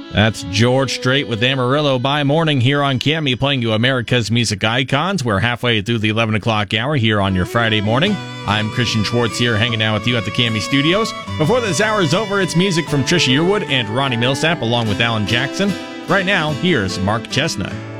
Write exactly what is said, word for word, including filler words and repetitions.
That's George Strait with Amarillo by Morning here on K M E, playing you America's Music Icons. We're halfway through the eleven o'clock hour here on your Friday morning. I'm Christian Schwartz here, hanging out with you at the K M E studios. Before this hour is over, it's music from Trisha Yearwood and Ronnie Millsap, along with Alan Jackson. Right now, here's Mark Chestnut.